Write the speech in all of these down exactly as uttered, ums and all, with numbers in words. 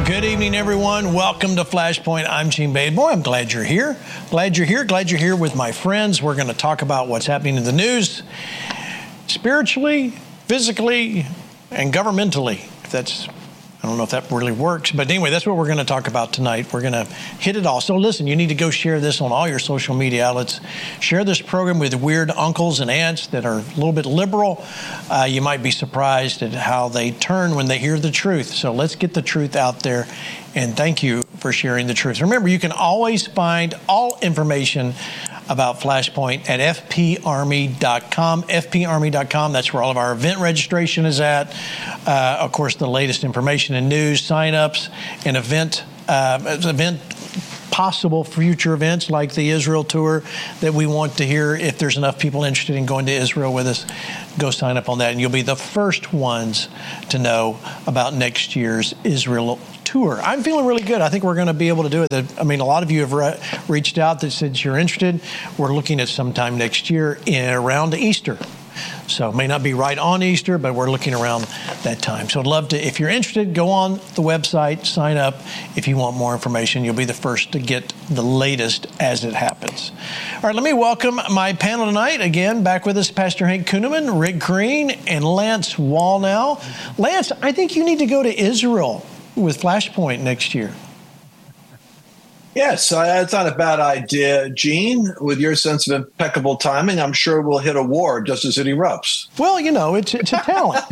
Good evening, everyone. Welcome to Flashpoint. I'm Gene Bade. Boy, I'm glad you're here. Glad you're here. Glad you're here with my friends. We're going to talk about what's happening in the news, spiritually, physically, and governmentally. If that's, I don't know if that really works, but anyway, that's what we're going to talk about tonight. We're going to hit it all. So listen, you need to go share this on all your social media outlets. Share this program with weird uncles and aunts that are a little bit liberal. Uh, you might be surprised at how they turn when they hear the truth. So let's get the truth out there. And thank you for sharing the truth. Remember, you can always find all information about Flashpoint at f p army dot com. f p army dot com, that's where all of our event registration is at. Uh, of course, the latest information and news, sign-ups, and event, uh, event possible future events like the Israel tour that we want to hear. If there's enough people interested in going to Israel with us, go sign up on that, and you'll be the first ones to know about next year's Israel tour. I'm feeling really good. I think we're going to be able to do it. I mean, a lot of you have re- reached out that said you're interested. We're looking at sometime next year in, around Easter. So it may not be right on Easter, but we're looking around that time. So I'd love to, if you're interested, go on the website, sign up. If you want more information, you'll be the first to get the latest as it happens. All right, let me welcome my panel tonight. Again, back with us, Pastor Hank Kunneman, Rick Green, and Lance Wallnau. Lance, I think you need to go to Israel with Flashpoint next year. Yes, that's not a bad idea, Gene. With your sense of impeccable timing, I'm sure we'll hit a war just as it erupts. Well, you know, it's it's a talent.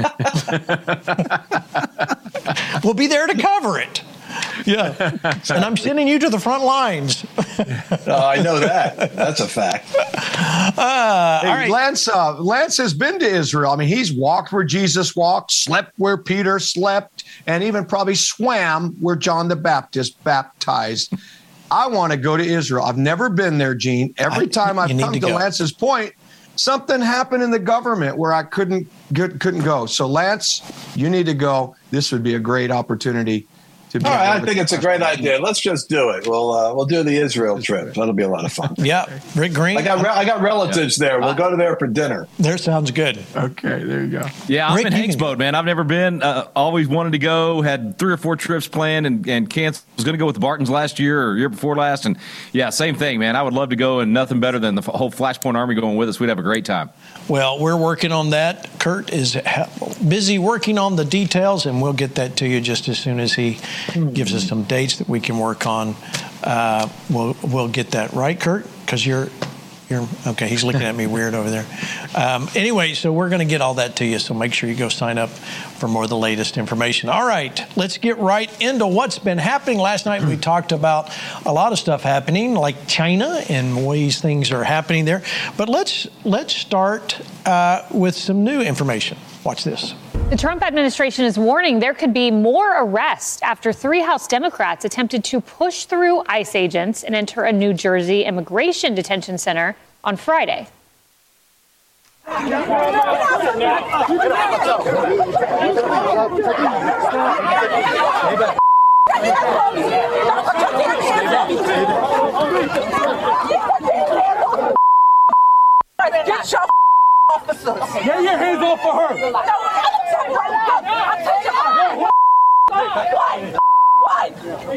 We'll be there to cover it. Yeah, exactly. And I'm sending you to the front lines. uh, I know that. That's a fact. Uh, hey, all right. Lance, uh, Lance has been to Israel. I mean, he's walked where Jesus walked, slept where Peter slept, and even probably swam where John the Baptist baptized. I want to go to Israel. I've never been there, Gene. Every I, time I've come to, to Lance's point, something happened in the government where I couldn't couldn't go. So, Lance, you need to go. This would be a great opportunity. To be All right, I think it's a great idea. Let's just do it. We'll uh, we'll do the Israel trip. That'll be a lot of fun. Yeah, Rick Green. I got re- I got relatives yeah. there. We'll go to there for dinner. There sounds good. Okay, there you go. Yeah, I'm Rick, in Hank's boat, man. I've never been. Uh, always wanted to go. Had three or four trips planned and and canceled. Was going to go with the Bartons last year or year before last, and yeah, same thing, man. I would love to go, and nothing better than the whole Flashpoint Army going with us. We'd have a great time. Well, we're working on that. Kurt is ha- busy working on the details, and we'll get that to you just as soon as he mm-hmm. gives us some dates that we can work on. Uh, we'll we'll get that right, Kurt, because you're you're okay. He's looking at me weird over there. Um, anyway, so we're going to get all that to you. So make sure you go sign up for more of the latest information. All right, let's get right into what's been happening. Last night we talked about a lot of stuff happening, like China and ways things are happening there. But let's let's start uh, with some new information. Watch this. The Trump administration is warning there could be more arrests after three House Democrats attempted to push through ICE agents and enter a New Jersey immigration detention center on Friday. Get your officers. Get your hands off of her. No, I'm taking her. What? What?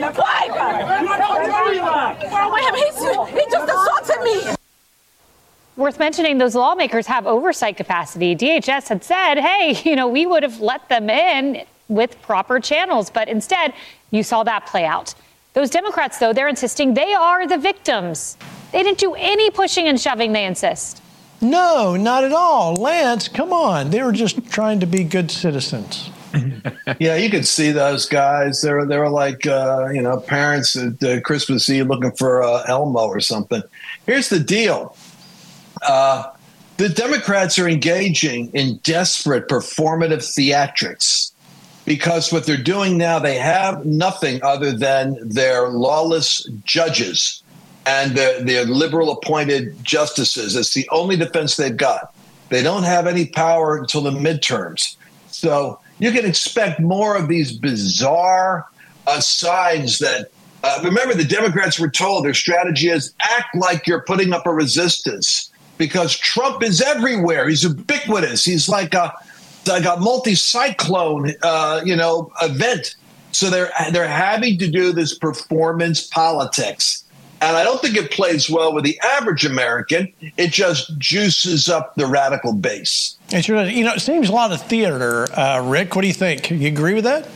What? He just assaulted me. Worth mentioning, those lawmakers have oversight capacity. D H S had said, hey, you know, we would have let them in with proper channels. But instead, you saw that play out. Those Democrats, though, they're insisting they are the victims. They didn't do any pushing and shoving, they insist. No, not at all. Lance, come on. They were just trying to be good citizens. Yeah, you could see those guys. They were, they were like, uh, you know, parents at uh, Christmas Eve looking for uh, Elmo or something. Here's the deal. Uh, the Democrats are engaging in desperate performative theatrics because what they're doing now, they have nothing other than their lawless judges and their, their liberal appointed justices. It's the only defense they've got. They don't have any power until the midterms. So you can expect more of these bizarre uh, signs that, uh, remember, the Democrats were told their strategy is act like you're putting up a resistance because Trump is everywhere. He's ubiquitous. He's like a, like a multi-cyclone, uh, you know, event. So they're they're having to do this performance politics. And I don't think it plays well with the average American. It just juices up the radical base. It sure does. You know, it seems a lot of theater. Uh, Rick, what do you think? You agree with that?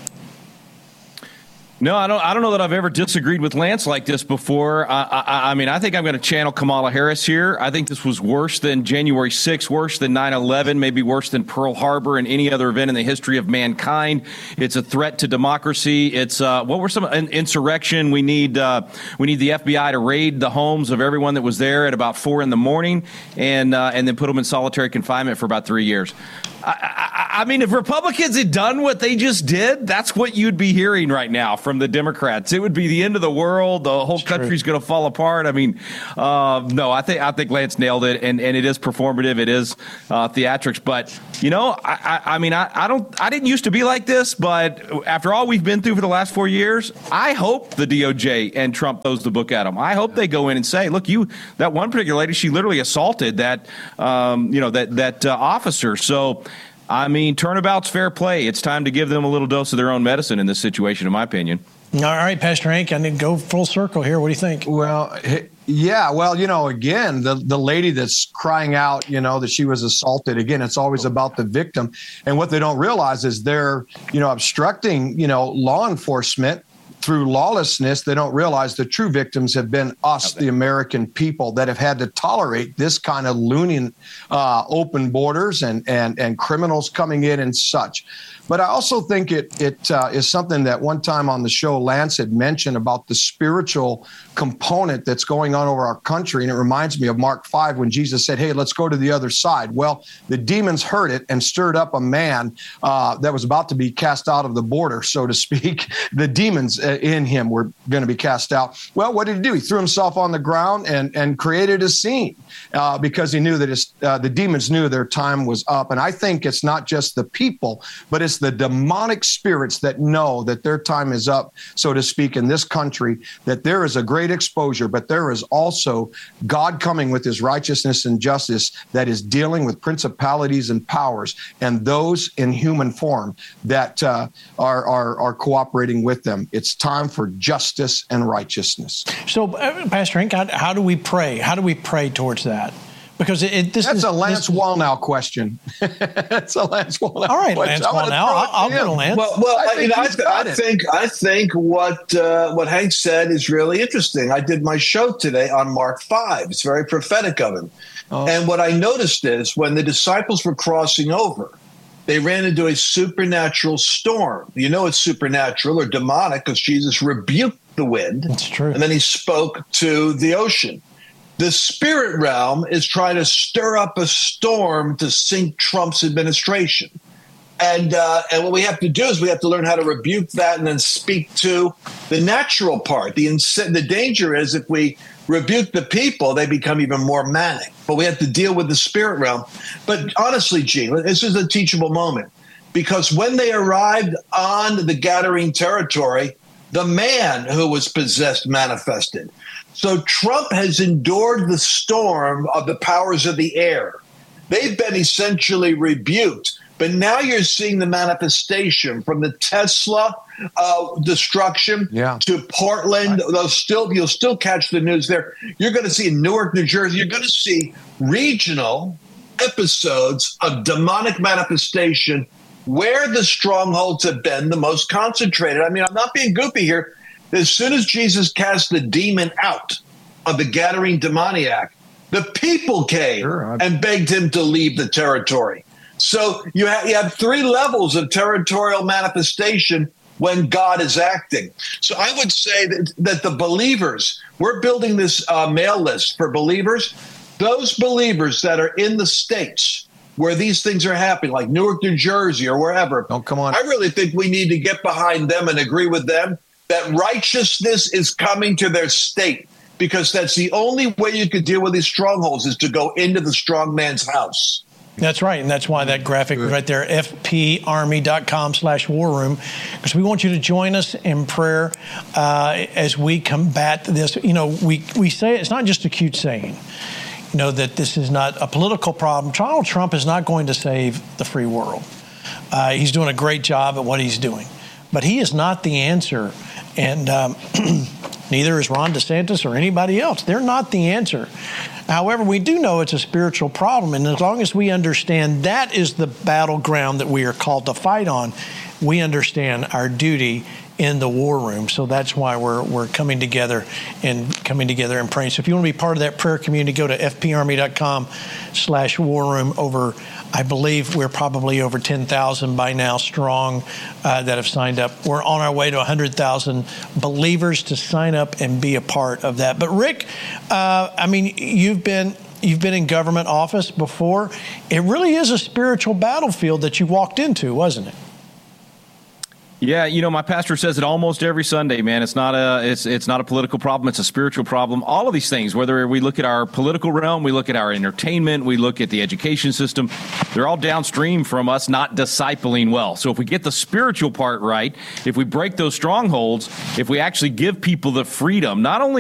No, I don't. I don't know that I've ever disagreed with Lance like this before. I, I, I mean, I think I'm going to channel Kamala Harris here. I think this was worse than January sixth, worse than nine eleven, maybe worse than Pearl Harbor and any other event in the history of mankind. It's a threat to democracy. It's uh, what were some an insurrection? We need uh, we need the F B I to raid the homes of everyone that was there at about four in the morning, and uh, and then put them in solitary confinement for about three years. I, I, I mean, if Republicans had done what they just did, that's what you'd be hearing right now from the Democrats. It would be the end of the world. The whole it's country's going to fall apart. I mean, uh, no, I think I think Lance nailed it, and, and it is performative. It is uh, theatrics. But you know, I, I, I mean, I, I don't. I didn't used to be like this, but after all we've been through for the last four years, I hope the D O J and Trump throws the book at them. I hope they go in and say, "Look, you that one particular lady, she literally assaulted that, um, you know, that that uh, officer." So. I mean, turnabout's fair play. It's time to give them a little dose of their own medicine in this situation, in my opinion. All right, Pastor Hank, I need to go full circle here. What do you think? Well, yeah, well, you know, again, the, the lady that's crying out, you know, that she was assaulted, again, it's always about the victim. And what they don't realize is they're, you know, obstructing, you know, law enforcement through lawlessness. They don't realize the true victims have been us, the American people, that have had to tolerate this kind of loony uh, open borders and, and, and criminals coming in and such. But I also think it it uh, is something that one time on the show, Lance had mentioned about the spiritual component that's going on over our country. And it reminds me of Mark five when Jesus said, hey, let's go to the other side. Well, the demons heard it and stirred up a man uh, that was about to be cast out of the border, so to speak. The demons in him were going to be cast out. Well, what did he do? He threw himself on the ground and, and created a scene uh, because he knew that his, uh, the demons knew their time was up. And I think it's not just the people, but it's the demonic spirits that know that their time is up, so to speak, in this country, that there is a great exposure, but there is also God coming with his righteousness and justice that is dealing with principalities and powers and those in human form that uh, are, are, are cooperating with them. It's time for justice and righteousness. So, uh, Pastor Hank, how, how do we pray? How do we pray towards that? Because it, it, this That's is a Lance this, Wallnau question. That's a Lance Wallnau. All right, question. Lance Wallnau. I'll, I'll go to Lance. Well, well, I, I think, you know, I, th- I think I think what uh, what Hank said is really interesting. I did my show today on Mark five. It's very prophetic of him. Oh. And what I noticed is when the disciples were crossing over, they ran into a supernatural storm. You know, it's supernatural or demonic because Jesus rebuked the wind. That's true. And then he spoke to the ocean. The spirit realm is trying to stir up a storm to sink Trump's administration. And uh, and what we have to do is we have to learn how to rebuke that and then speak to the natural part. The ins- the danger is if we rebuke the people, they become even more manic. But we have to deal with the spirit realm. But honestly, Gene, this is a teachable moment. Because when they arrived on the Gadarene territory, the man who was possessed manifested. So Trump has endured the storm of the powers of the air. They've been essentially rebuked. But now you're seeing the manifestation from the Tesla uh, destruction yeah. to Portland. They'll still, you'll still catch the news there. You're going to see in Newark, New Jersey, you're going to see regional episodes of demonic manifestation where the strongholds have been the most concentrated. I mean, I'm not being goofy here. As soon as Jesus cast the demon out of the Gadarene demoniac, the people came sure, and begged him to leave the territory. So you have, you have three levels of territorial manifestation when God is acting. So I would say that, that the believers, we're building this uh, mail list for believers. Those believers that are in the states where these things are happening, like Newark, New Jersey, or wherever. Oh, come on. I really think we need to get behind them and agree with them that righteousness is coming to their state, because that's the only way you could deal with these strongholds is to go into the strong man's house. That's right. And that's why that graphic was right there, f p army dot com slash war room, because we want you to join us in prayer uh, as we combat this. You know, we, we say it's not just a cute saying, you know, that this is not a political problem. Donald Trump is not going to save the free world. Uh, he's doing a great job at what he's doing. but he is not the answer. And um, neither is Ron DeSantis or anybody else. They're not the answer. However, we do know it's a spiritual problem, and as long as we understand that is the battleground that we are called to fight on, we understand our duty in the war room. So that's why we're we're coming together and coming together and praying. So if you want to be part of that prayer community, go to f p army dot com slash war room. Over, I believe we're probably over ten thousand by now strong uh, that have signed up. We're on our way to one hundred thousand believers to sign up and be a part of that. But Rick, uh, I mean, you've been you've been in government office before. It really is a spiritual battlefield that you walked into, wasn't it? Yeah, you know, my pastor says it almost every Sunday, man. It's not a it's it's not a political problem. It's a spiritual problem. All of these things, whether we look at our political realm, we look at our entertainment, we look at the education system, they're all downstream from us not discipling well. So if we get the spiritual part right, if we break those strongholds, if we actually give people the freedom, not only